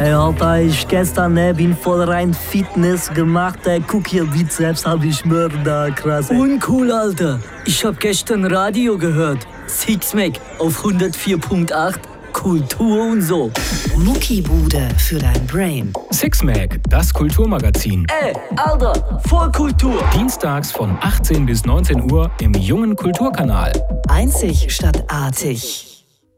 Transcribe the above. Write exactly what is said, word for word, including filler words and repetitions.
Ey, Alter, ich gestern, ne, bin voll rein Fitness gemacht, ey, guck hier, Bizeps hab ich Mörder, krass, ey. Uncool, Alter. Ich hab gestern Radio gehört. Sixpack auf hundertvier Komma acht. Kultur und so. Muckibude für dein Brain. Sixpack, das Kulturmagazin. Ey, Alter, voll Kultur. Dienstags von achtzehn bis neunzehn Uhr im Jungen Kulturkanal. Einzig statt artig.